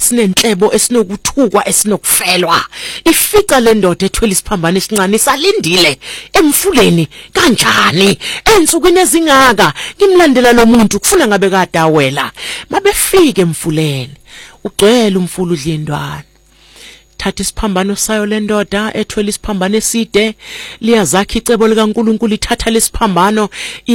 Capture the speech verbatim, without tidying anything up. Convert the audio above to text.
esinenhlebo esinokuthukwa esinokufelwa ifica le ndoda ethwele isiphambano esincane salindile emfuleni kanjani ensukwini ezingaka ngimlandela lo muntu kufuna ngabe kade awela mabefike emfuleni ugcwele umfulu udlindwana thatha isiphambano sayo le ndoda ethwele isiphambano eside liyazakha icebo likaNkuluNkulu ithatha lesiphambano